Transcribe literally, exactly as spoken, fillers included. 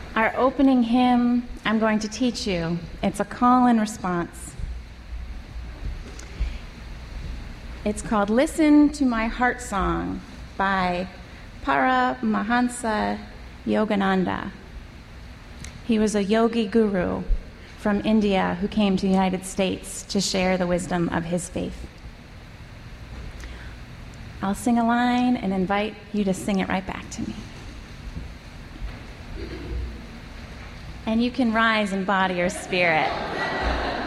Our opening hymn, I'm going to teach you. It's a call and response. It's called Listen to My Heart Song by Paramahansa Yogananda. He was a yogi guru from India who came to the United States to share the wisdom of his faith. I'll sing a line and invite you to sing it right back to me. And you can rise in body or spirit.